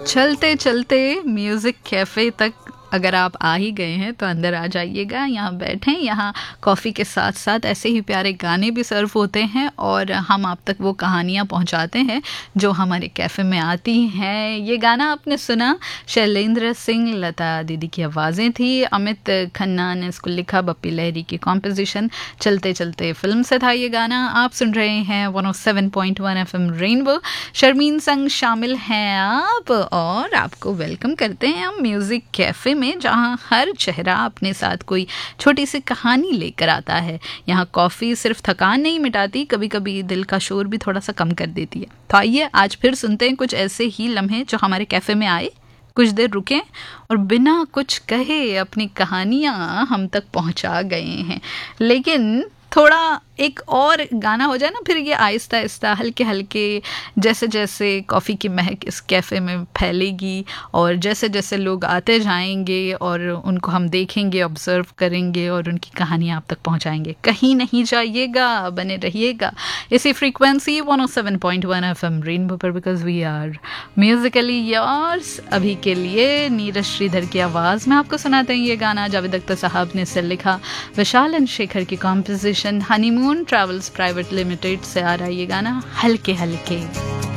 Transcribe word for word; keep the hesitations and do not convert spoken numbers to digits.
चलते चलते music cafe तक अगर आप आ ही गए हैं तो अंदर आ जाइएगा, यहाँ बैठें। यहाँ कॉफ़ी के साथ साथ ऐसे ही प्यारे गाने भी सर्व होते हैं और हम आप तक वो कहानियाँ पहुँचाते हैं जो हमारे कैफ़े में आती हैं। ये गाना आपने सुना, शैलेंद्र सिंह, लता दीदी की आवाज़ें थी, अमित खन्ना ने इसको लिखा, बप्पी लहरी की कॉम्पोजिशन। चलते चलते फिल्म से था ये गाना। आप सुन रहे हैं one O seven point one F M rainbow. Sharmin संग शामिल हैं आप और आपको वेलकम करते हैं हम म्यूज़िक कैफ़े में, जहाँ हर चेहरा अपने साथ कोई छोटी सी कहानी लेकर आता है। यहाँ कॉफ़ी सिर्फ थकान नहीं मिटाती, कभी कभी दिल का शोर भी थोड़ा सा कम कर देती है। तो आइए आज फिर सुनते हैं कुछ ऐसे ही लम्हे जो हमारे कैफ़े में आए, कुछ देर रुकें और बिना कुछ कहे अपनी कहानियाँ हम तक पहुँचा गए हैं। लेकिन थोड़ा एक और गाना हो जाए ना, फिर ये आहिस्ता आहिस्ता हल्के हल्के जैसे जैसे कॉफ़ी की महक इस कैफ़े में फैलेगी और जैसे जैसे लोग आते जाएंगे और उनको हम देखेंगे, ऑब्ज़र्व करेंगे और उनकी कहानियाँ आप तक पहुँचाएंगे। कहीं नहीं जाइएगा, बने रहिएगा इसी frequency one O seven point one F M rainbow पर, because we are musically yours. अभी के लिए नीरज श्रीधर की आवाज़ में आपको सुनाते हैं ये गाना। जावेद अख्तर साहब ने इसे लिखा, विशाल एंड शेखर की composition. Honeymoon travels private limited से आ रहा है ये गाना, हल्के हल्के।